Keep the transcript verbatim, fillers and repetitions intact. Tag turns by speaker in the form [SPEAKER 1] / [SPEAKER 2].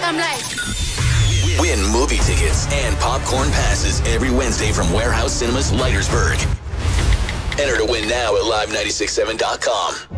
[SPEAKER 1] I'm like...
[SPEAKER 2] Win movie tickets and popcorn passes every Wednesday from Warehouse Cinemas, Leitersburg. Enter to win now at live nine six seven dot com.